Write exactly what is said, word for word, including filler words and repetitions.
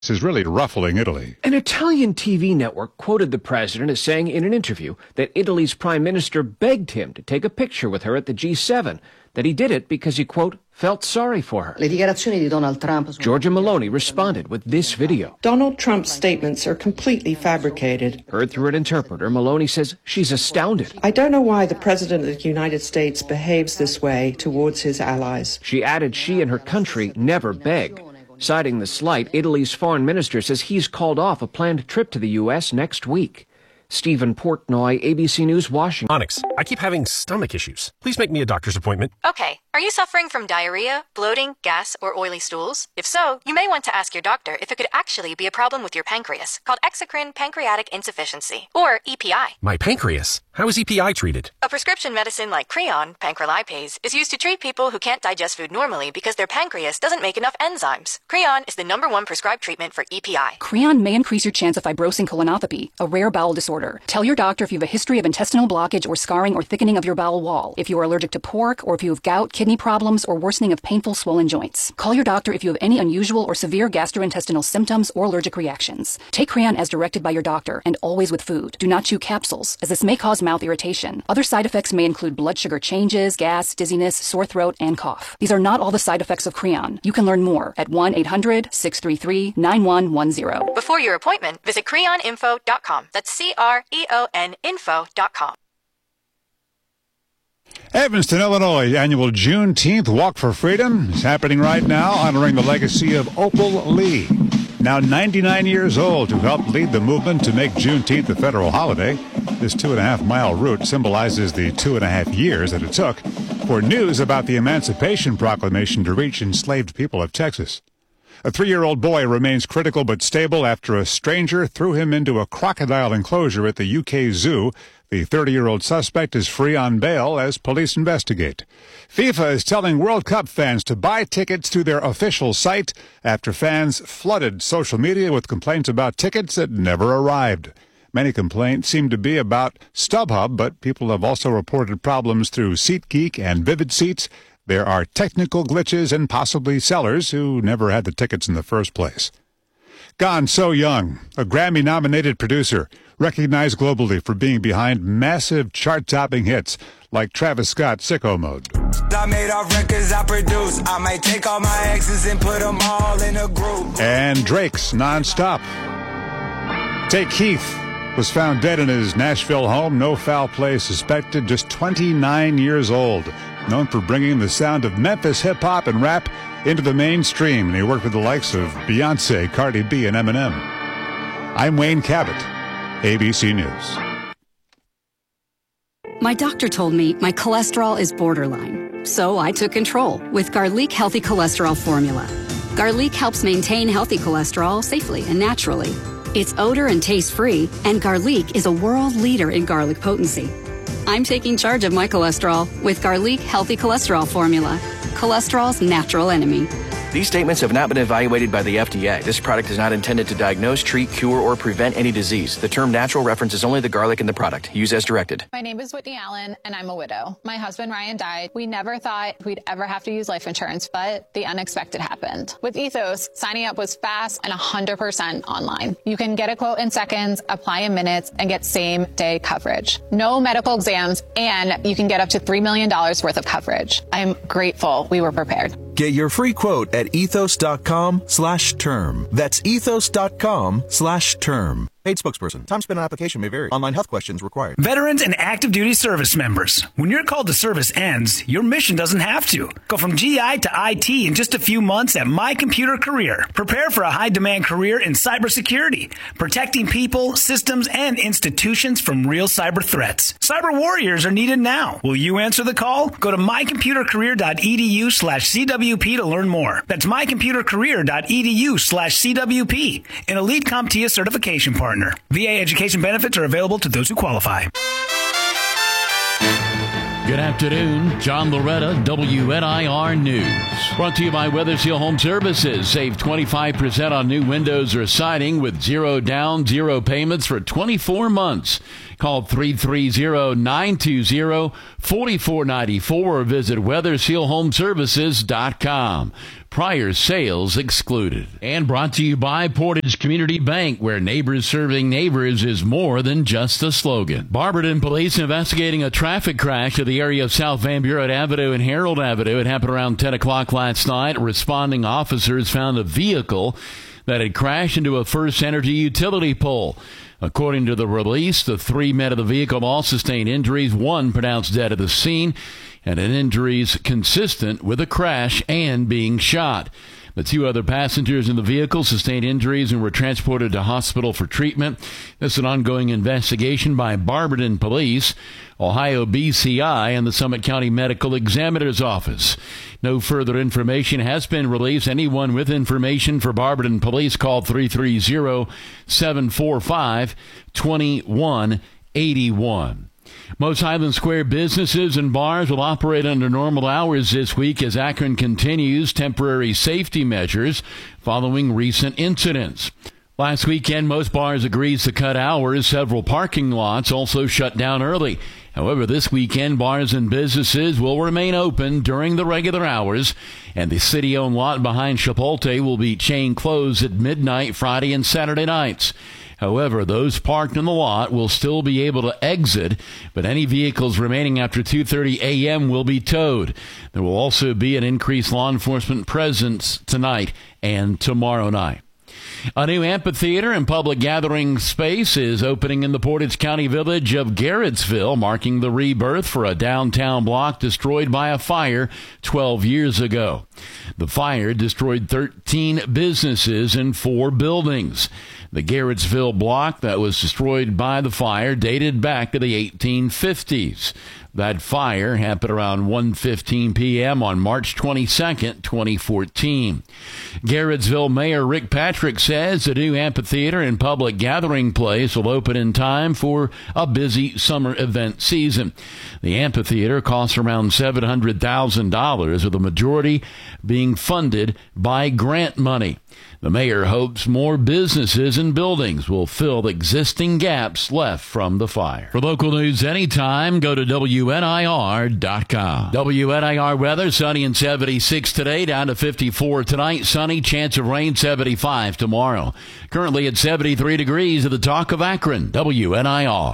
This is really ruffling Italy. An Italian T V network quoted the president as saying in an interview that Italy's prime minister begged him to take a picture with her at the G seven, that he did it because he, quote, felt sorry for her. Le dichiarazioni di Donald Trump. Giorgia Meloni responded with this video. Donald Trump's statements are completely fabricated. Heard through an interpreter, Meloni says she's astounded. I don't know why the President of the United States behaves this way towards his allies. She added she and her country never beg. Citing the slight, Italy's foreign minister says he's called off a planned trip to the U S next week. Stephen Portnoy, A B C News, Washington. Onyx, I keep having stomach issues. Please make me a doctor's appointment. Okay. Are you suffering from diarrhea, bloating, gas, or oily stools? If so, you may want to ask your doctor if it could actually be a problem with your pancreas, called exocrine pancreatic insufficiency, or E P I. My pancreas? How is E P I treated? A prescription medicine like Creon, pancrelipase, is used to treat people who can't digest food normally because their pancreas doesn't make enough enzymes. Creon is the number one prescribed treatment for E P I. Creon may increase your chance of fibrosing colonopathy, a rare bowel disorder. Tell your doctor if you have a history of intestinal blockage or scarring or thickening of your bowel wall, if you are allergic to pork, or if you have gout, kidney problems, or worsening of painful swollen joints. Call your doctor if you have any unusual or severe gastrointestinal symptoms or allergic reactions. Take Creon as directed by your doctor and always with food. Do not chew capsules, as this may cause mouth irritation. Other side effects may include blood sugar changes, gas, dizziness, sore throat, and cough. These are not all the side effects of Creon. You can learn more at one eight hundred, six three three, nine one one zero. Before your appointment, visit creon info dot com. That's C R E O N info dot com. Evanston, Illinois, annual Juneteenth Walk for Freedom is happening right now, honoring the legacy of Opal Lee, now ninety-nine years old, who helped lead the movement to make Juneteenth a federal holiday. This two and a half mile route symbolizes the two and a half years that it took for news about the Emancipation Proclamation to reach enslaved people of Texas. A three-year-old boy remains critical but stable after a stranger threw him into a crocodile enclosure at the U K Zoo. The thirty-year-old suspect is free on bail as police investigate. FIFA is telling World Cup fans to buy tickets through their official site after fans flooded social media with complaints about tickets that never arrived. Many complaints seem to be about StubHub, but people have also reported problems through SeatGeek and Vivid Seats. There are technical glitches and possibly sellers who never had the tickets in the first place. Gone So Young, a Grammy-nominated producer, recognized globally for being behind massive chart-topping hits like Travis Scott's Sicko Mode. I made all records I produce. I might take all my exes and put them all in a group. And Drake's Non-Stop. Take Keith was found dead in his Nashville home. No foul play suspected, just twenty-nine years old. Known for bringing the sound of Memphis hip-hop and rap into the mainstream, and he worked with the likes of Beyonce, Cardi B, and Eminem. I'm Wayne Cabot, A B C News. My doctor told me my cholesterol is borderline, so I took control with Garlic Healthy Cholesterol Formula. Garlic helps maintain healthy cholesterol safely and naturally. It's odor and taste-free, and Garlic is a world leader in garlic potency. I'm taking charge of my cholesterol with Garlic Healthy Cholesterol Formula, cholesterol's natural enemy. These statements have not been evaluated by the F D A. This product is not intended to diagnose, treat, cure, or prevent any disease. The term natural references only the garlic in the product. Use as directed. My name is Whitney Allen, and I'm a widow. My husband, Ryan, died. We never thought we'd ever have to use life insurance, but the unexpected happened. With Ethos, signing up was fast and one hundred percent online. You can get a quote in seconds, apply in minutes, and get same-day coverage. No medical exams, and you can get up to three million dollars worth of coverage. I'm grateful we were prepared. Get your free quote at ethos.com slash term. That's ethos.com slash term. Paid spokesperson. Time spent on application may vary. Online health questions required. Veterans and active duty service members. When your call to service ends, your mission doesn't have to. Go from G I to I T in just a few months at My Computer Career. Prepare for a high-demand career in cybersecurity, protecting people, systems, and institutions from real cyber threats. Cyber warriors are needed now. Will you answer the call? Go to mycomputercareer.edu slash CWP to learn more. That's mycomputercareer.edu slash CWP, an Elite CompTIA certification partner. V A education benefits are available to those who qualify. Good afternoon. John Loretta, W N I R News. Brought to you by Weather Seal Home Services. Save twenty-five percent on new windows or siding with zero down, zero payments for twenty-four months. Call three three zero, nine two zero, four four nine four or visit weather seal home services dot com. Prior sales excluded. And brought to you by Portage Community Bank, where neighbors serving neighbors is more than just a slogan. Barberton police investigating a traffic crash at the area of South Van Buren Avenue and Harold Avenue. It happened around ten o'clock last night. Responding officers found a vehicle that had crashed into a First Energy utility pole. According to the release, the three men of the vehicle all sustained injuries, one pronounced dead at the scene, and an injuries consistent with a crash and being shot. The two other passengers in the vehicle sustained injuries and were transported to hospital for treatment. This is an ongoing investigation by Barberton Police, Ohio B C I, and the Summit County Medical Examiner's Office. No further information has been released. Anyone with information for Barberton Police, call three three zero, seven four five, two one eight one. Most Highland Square businesses and bars will operate under normal hours this week as Akron continues temporary safety measures following recent incidents. Last weekend, most bars agreed to cut hours. Several parking lots also shut down early. However, this weekend, bars and businesses will remain open during the regular hours, and the city-owned lot behind Chipotle will be chain closed at midnight Friday and Saturday nights. However, those parked in the lot will still be able to exit, but any vehicles remaining after two thirty a.m. will be towed. There will also be an increased law enforcement presence tonight and tomorrow night. A new amphitheater and public gathering space is opening in the Portage County village of Garrettsville, marking the rebirth for a downtown block destroyed by a fire twelve years ago. The fire destroyed thirteen businesses and four buildings. The Garrettsville block that was destroyed by the fire dated back to the eighteen fifties. That fire happened around one fifteen p.m. on March twenty-second, twenty fourteen. Garrettsville Mayor Rick Patrick says the new amphitheater and public gathering place will open in time for a busy summer event season. The amphitheater costs around seven hundred thousand dollars, with the majority being funded by grant money. The mayor hopes more businesses and buildings will fill the existing gaps left from the fire. For local news anytime, go to W N I R dot com. W N I R weather, sunny and seventy-six today, down to fifty-four tonight. Sunny, chance of rain, seventy-five tomorrow. Currently at seventy-three degrees at the Talk of Akron. W N I R.